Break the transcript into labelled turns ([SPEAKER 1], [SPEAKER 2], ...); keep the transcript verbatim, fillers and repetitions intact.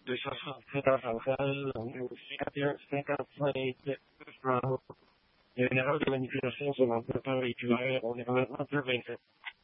[SPEAKER 1] deux cent soixante-sept heures centrales, on est au cinquante et un cinquante-cinq Sprout. Il y a une erreur de manipulation sur l'ordinateur véhiculaire, on est maintenant deux vingt-sept.